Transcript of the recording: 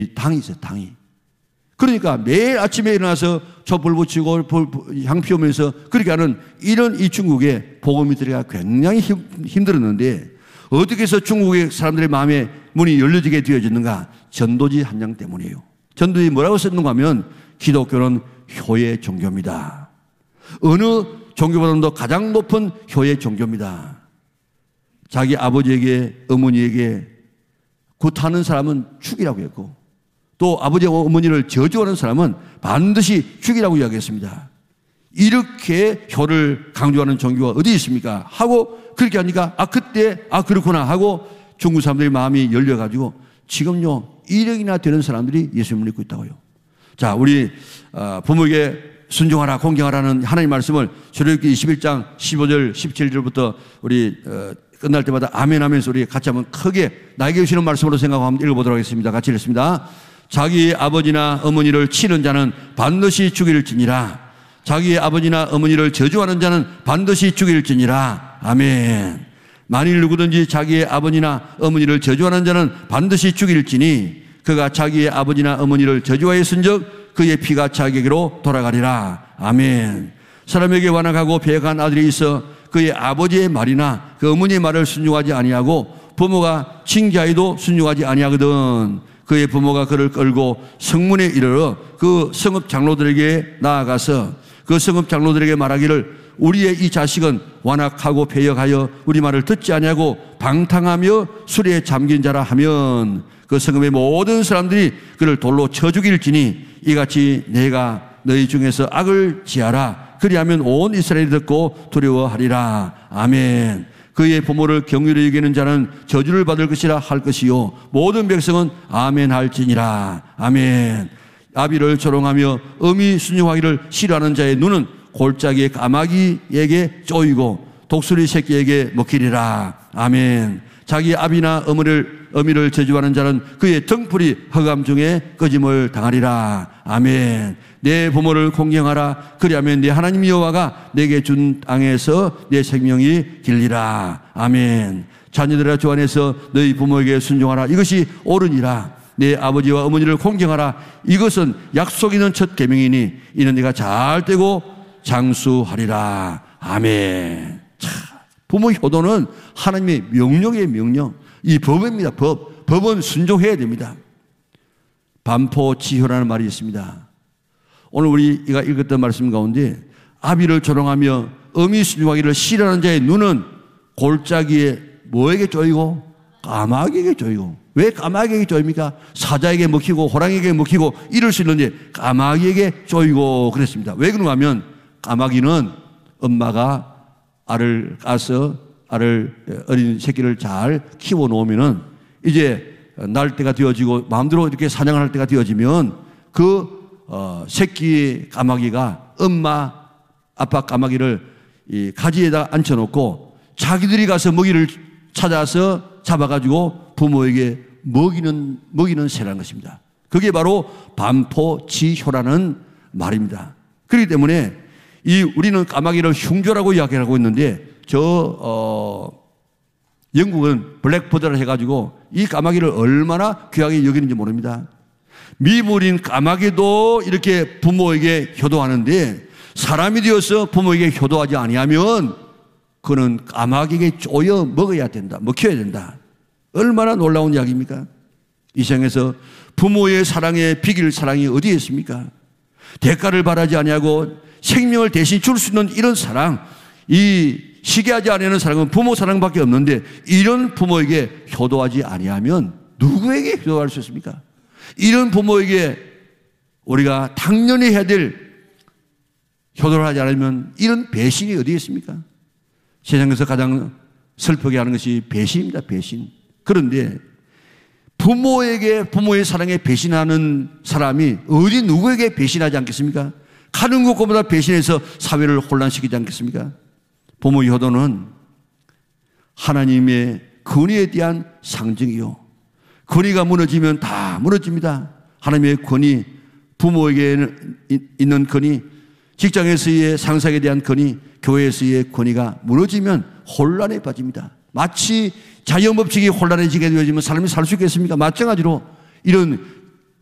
당이 있어요, 당이. 그러니까 매일 아침에 일어나서 촛불 붙이고 향 피우면서 그렇게 하는 이런 이 중국의 복음이 들어가 굉장히 힘들었는데 어떻게 해서 중국의 사람들의 마음에 문이 열려지게 되어졌는가? 전도지 한 장 때문이에요. 전도지 뭐라고 썼는가 하면 기독교는 효의 종교입니다. 어느 종교보다도 가장 높은 효의 종교입니다. 자기 아버지에게 어머니에게 굿하는 사람은 죽이라고 했고 또 아버지와 어머니를 저주하는 사람은 반드시 죽이라고 이야기했습니다. 이렇게 효를 강조하는 종교가 어디 있습니까? 하고 그렇게 하니까 그때 그렇구나 하고 중국 사람들의 마음이 열려가지고 지금요 1억이나 되는 사람들이 예수님을 믿고 있다고요. 자, 우리 부모에게 순종하라 공경하라는 하나님의 말씀을 출애굽기 21장 15절 17절부터 우리 끝날 때마다 아멘 하면서 우리 같이 한번 크게 나에게 주시는 말씀으로 생각하고 한번 읽어보도록 하겠습니다. 같이 읽습니다. 자기 아버지나 어머니를 치는 자는 반드시 죽일지니라. 자기의 아버지나 어머니를 저주하는 자는 반드시 죽일지니라. 아멘. 만일 누구든지 자기의 아버지나 어머니를 저주하는 자는 반드시 죽일지니 그가 자기의 아버지나 어머니를 저주하였은즉 그의 피가 자기에게로 돌아가리라. 아멘. 사람에게 완악하고 배역한 아들이 있어 그의 아버지의 말이나 그 어머니의 말을 순종하지 아니하고 부모가 징계하여도 순종하지 아니하거든. 그의 부모가 그를 끌고 성문에 이르러 그 성읍 장로들에게 나아가서 그 성읍 장로들에게 말하기를 우리의 이 자식은 완악하고 배역하여 우리 말을 듣지 아니하고 방탕하며 술에 잠긴 자라 하면 그 성읍의 모든 사람들이 그를 돌로 쳐 죽일지니 이같이 내가 너희 중에서 악을 지하라. 그리하면 온 이스라엘이 듣고 두려워하리라. 아멘. 그의 부모를 경유히 여기는 자는 저주를 받을 것이라 할 것이요 모든 백성은 아멘 할지니라. 아멘. 아비를 조롱하며 엄히 순종하기를 싫어하는 자의 눈은 골짜기의 까마귀에게 쪼이고 독수리 새끼에게 먹히리라. 아멘. 자기 아비나 어미를 저주하는 자는 그의 등불이 흑암 중에 꺼짐을 당하리라. 아멘. 내 부모를 공경하라. 그리하면 내 하나님 여호와가 내게 준 땅에서 내 생명이 길리라. 아멘. 자녀들아 주 안에서 너희 부모에게 순종하라. 이것이 옳으니라. 내 아버지와 어머니를 공경하라. 이것은 약속 있는 첫 계명이니 이는 네가 잘 되고 장수하리라. 아멘. 자, 부모 효도는 하나님의 명령의 명령. 이 법입니다. 법은 순종해야 됩니다. 반포지효라는 말이 있습니다. 오늘 우리가 읽었던 말씀 가운데 아비를 조롱하며 어미 순종하기를 싫어하는 자의 눈은 골짜기에 뭐에게 쪼이고 까마귀에게 쪼이고. 왜 까마귀에게 쪼입니까? 사자에게 먹히고 호랑이에게 먹히고 이럴 수 있는데 까마귀에게 쪼이고 그랬습니다. 왜 그런가 하면 까마귀는 엄마가 알을 까서 어린 새끼를 잘 키워 놓으면은 이제 날 때가 되어지고 마음대로 이렇게 사냥을 할 때가 되어지면 그 새끼 까마귀가 엄마 아빠 까마귀를 이 가지에다 앉혀놓고 자기들이 가서 먹이를 찾아서 잡아가지고 부모에게 먹이는 새라는 것입니다. 그게 바로 반포지효라는 말입니다. 그렇기 때문에 우리는 까마귀를 흉조라고 이야기하고 있는데 영국은 블랙버드를 해가지고 이 까마귀를 얼마나 귀하게 여기는지 모릅니다. 미물인 까마귀도 이렇게 부모에게 효도하는데 사람이 되어서 부모에게 효도하지 아니하면 그는 까마귀에게 쪼여 먹어야 된다. 먹혀야 된다. 얼마나 놀라운 이야기입니까? 이 세상에서 부모의 사랑에 비길 사랑이 어디에 있습니까? 대가를 바라지 아니하고 생명을 대신 줄 수 있는 이런 사랑, 이 시기하지 아니하는 사랑은 부모 사랑밖에 없는데 이런 부모에게 효도하지 아니하면 누구에게 효도할 수 있습니까? 이런 부모에게 우리가 당연히 해야 될 효도를 하지 않으면 이런 배신이 어디에 있습니까? 세상에서 가장 슬프게 하는 것이 배신입니다. 배신. 그런데 부모의 사랑에 배신하는 사람이 어디 누구에게 배신하지 않겠습니까? 가는 곳곳마다 배신해서 사회를 혼란시키지 않겠습니까? 부모의 효도는 하나님의 권위에 대한 상징이요. 권위가 무너지면 다 무너집니다. 하나님의 권위, 부모에게 있는 권위, 직장에서의 상사에 대한 권위, 교회에서의 권위가 무너지면 혼란에 빠집니다. 마치 자연법칙이 혼란해지게 되어지면 사람이 살 수 있겠습니까? 마찬가지로 이런